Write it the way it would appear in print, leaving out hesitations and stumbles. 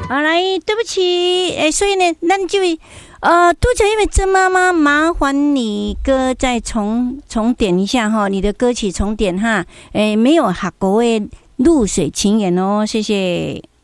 好，来，对不起，所以呢，那就杜小因为曾妈妈，麻烦你歌再重点一下哈，你的歌曲重点哈，没有学过的露水情缘哦，谢谢。